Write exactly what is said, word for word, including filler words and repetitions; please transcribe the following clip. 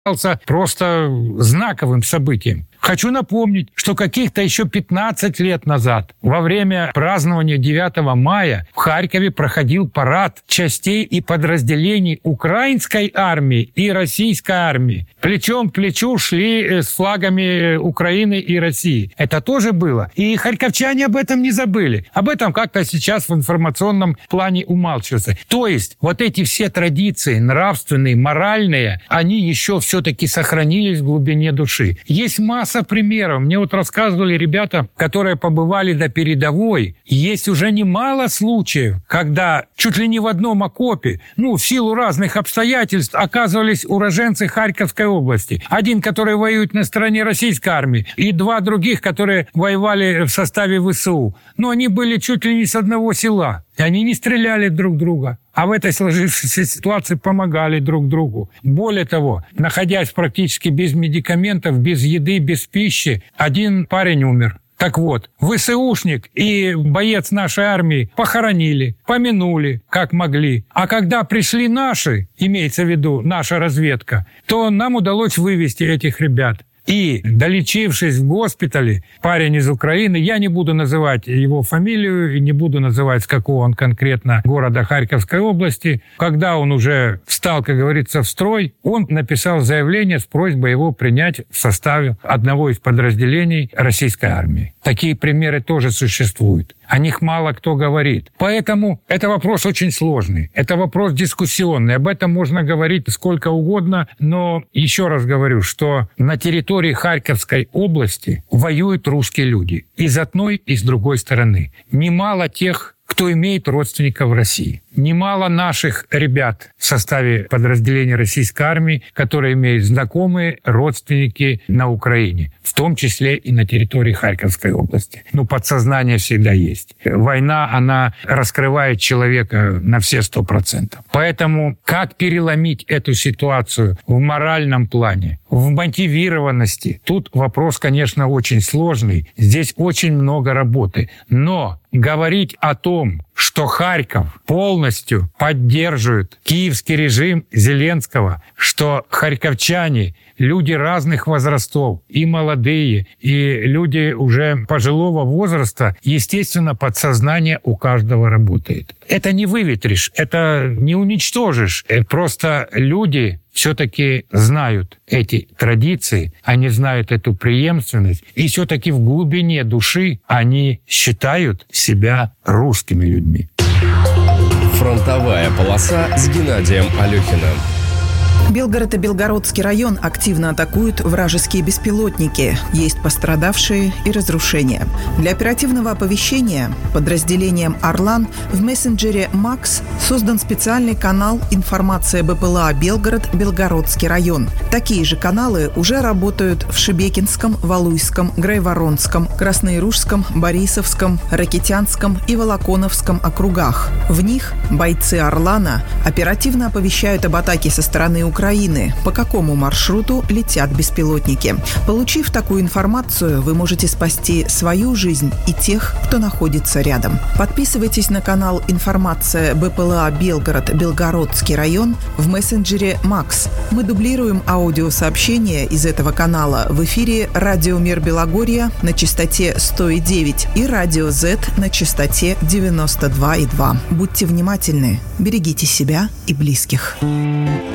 просто знаковым событием. Хочу напомнить, что каких-то еще пятнадцать лет назад, во время празднования девятого мая, в Харькове проходил парад частей и подразделений украинской армии и российской армии. Плечом к плечу шли с флагами Украины и России. Это тоже было. И харьковчане об этом не забыли. Об этом как-то сейчас в информационном плане умалчивается. То есть вот эти все традиции, нравственные, моральные, они еще все-таки сохранились в глубине души. Есть масса примеров. Мне вот рассказывали ребята, которые побывали на передовой. Есть уже немало случаев, когда чуть ли не в одном окопе, ну, в силу разных обстоятельств, оказывались уроженцы Харьковской области. Один, который воюет на стороне российской армии, и два других, которые воевали в составе ВСУ. Но они были чуть ли не с одного села. И они не стреляли друг в друга, а в этой сложившейся ситуации помогали друг другу. Более того, находясь практически без медикаментов, без еды, без пищи, один парень умер. Так вот, ВСУшник и боец нашей армии похоронили, помянули, как могли. А когда пришли наши, имеется в виду наша разведка, то нам удалось вывести этих ребят. И, долечившись в госпитале, парень из Украины, я не буду называть его фамилию и не буду называть, с какого он конкретно города Харьковской области, когда он уже встал, как говорится, в строй, он написал заявление с просьбой его принять в составе одного из подразделений российской армии. Такие примеры тоже существуют. О них мало кто говорит. Поэтому это вопрос очень сложный. Это вопрос дискуссионный. Об этом можно говорить сколько угодно. Но еще раз говорю, что на территории Харьковской области воюют русские люди. И с одной, и с другой стороны. Немало тех, кто имеет родственников в России. Немало наших ребят в составе подразделений российской армии, которые имеют знакомые, родственники на Украине, в том числе и на территории Харьковской области. Ну, подсознание всегда есть. Война, она раскрывает человека на все сто процентов. Поэтому как переломить эту ситуацию в моральном плане, в мотивированности? Тут вопрос, конечно, очень сложный. Здесь очень много работы. Но говорить о том, что Харьков полностью поддерживает киевский режим Зеленского, что харьковчане – люди разных возрастов, и молодые, и люди уже пожилого возраста, естественно, подсознание у каждого работает. Это не выветришь, это не уничтожишь. Просто люди все-таки знают эти традиции, они знают эту преемственность, и все-таки в глубине души они считают себя русскими людьми. Фронтовая полоса с Геннадием Алехиным. Белгород и Белгородский район активно атакуют вражеские беспилотники. Есть пострадавшие и разрушения. Для оперативного оповещения подразделением «Орлан» в мессенджере «Макс» создан специальный канал «Информация БПЛА Белгород, Белгородский район». Такие же каналы уже работают в Шебекинском, Валуйском, Грайворонском, Краснояружском, Борисовском, Ракитянском и Волоконовском округах. В них бойцы «Орлана» оперативно оповещают об атаке со стороны Украины, по какому маршруту летят беспилотники. Получив такую информацию, вы можете спасти свою жизнь и тех, кто находится рядом. Подписывайтесь на канал «Информация БПЛА Белгород, Белгородский район» в мессенджере «Макс». Мы дублируем аудиосообщения из этого канала в эфире «Радио Мир Белогорья» на частоте сто и девять и «Радио Z» на частоте девяносто два и два. Будьте внимательны, берегите себя и близких.